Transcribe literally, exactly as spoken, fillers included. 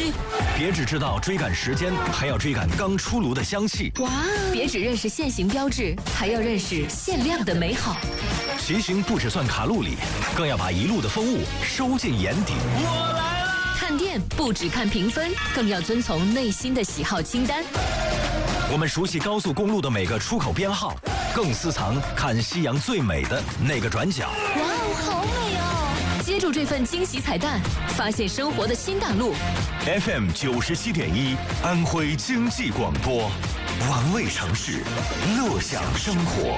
力。 别只知道追赶时间，还要追赶刚出炉的香气。 哇！别只认识现行标志，还要认识限量的美好。 骑行不只算卡路里，更要把一路的风物收进眼底。 我来了！ 看店不只看评分，更要遵从内心的喜好清单。 我们熟悉高速公路的每个出口编号，更私藏看夕阳最美的那个转角。 哇哦，好美哦！接住这份惊喜彩蛋，发现生活的新大陆。 F M 九十七点一，安徽经济广播，玩味城市，乐享生活。